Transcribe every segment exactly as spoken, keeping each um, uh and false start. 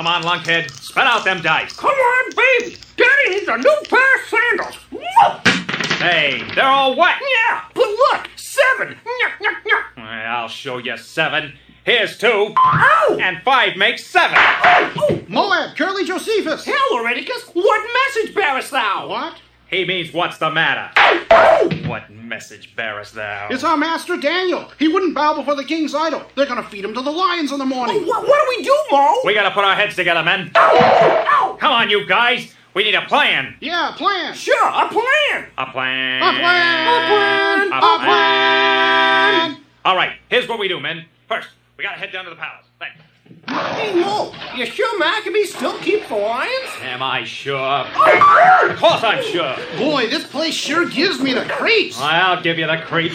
Come on, lunkhead. Spit out them dice. Come on, baby. Daddy needs a new pair of sandals. Hey, they're all wet. Yeah, but look, seven. I'll show you seven. Here's two. Ow! And five makes seven. Oh, Moab, Curly Josephus. Hail, Euryticus, what message bearest thou? What? He means what's the matter? What message bearest thou? It's our master Daniel. He wouldn't bow before the king's idol. They're going to feed him to the lions in the morning. What, what do we do, Mo? We gotta put our heads together, men. Ow! Come on, you guys. We need a plan. Yeah, plan. Sure, a plan. A plan. A plan. A plan. A A plan. plan. All right, here's what we do, men. First, we gotta head down to the palace. Thanks. Hey, Mo, you sure Maccabee still keeps the lions? Am I sure? Of course I'm sure. Boy, this place sure gives me the creeps. I'll give you the creep. Hey,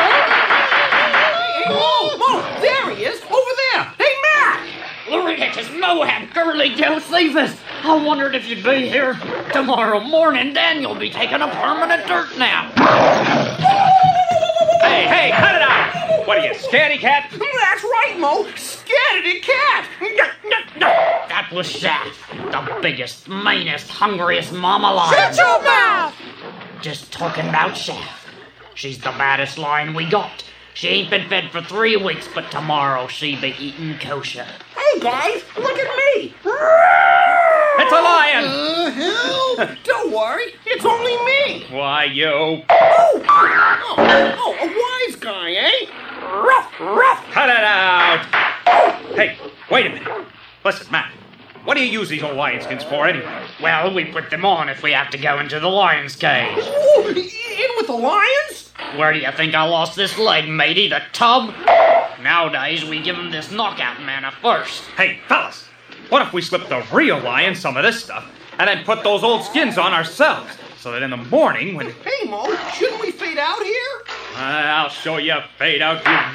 Mo, Mo, there he is, over there. Hey, Mac. Euryticus, Moab, Curly Josephus. I wondered if you'd be here. Tomorrow morning, Daniel will be taking a permanent dirt nap. Hey, hey, cut it out! What are you, scaredy cat? That's right, Mo. Scaredy cat. That was Shaft, the biggest, meanest, hungriest mama lion. Shut your mouth. Just talking about Shaft. She's the baddest lion we got. She ain't been fed for three weeks, but tomorrow she be eating kosher. Hey, guys, look at me. It's a lion! Uh, help! Don't worry, it's only me. Why, you... Oh, oh, oh, a wise guy, eh? Ruff, ruff. Cut it out! Hey, wait a minute. Listen, Matt, what do you use these old lion skins for anyway? Well, we put them on if we have to go into the lion's cage. Ooh, in with the lions? Where do you think I lost this leg, matey? The tub? Nowadays, we give him this knockout manna first. Hey, fellas, what if we slip the real lion some of this stuff and then put those old skins on ourselves so that in the morning when... Hey, Mo, shouldn't we fade out here? Uh, I'll show you fade out, you